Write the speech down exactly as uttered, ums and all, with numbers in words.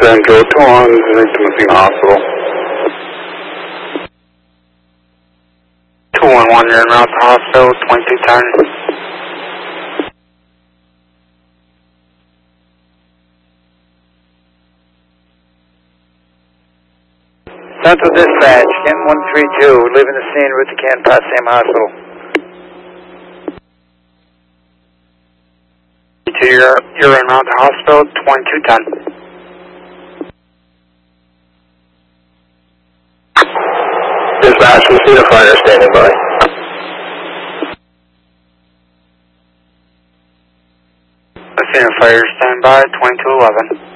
Central two one, Messina Hospital. two one one, you're en route to hospital, twenty-two ten. Central Dispatch, Kent one three two, leaving the scene, route to Canton Potsdam Hospital. You're, you're en route to hospital, twenty-two ten. Dispatch, Messina Fire standing by. Messina Fire standing by, twenty-two eleven.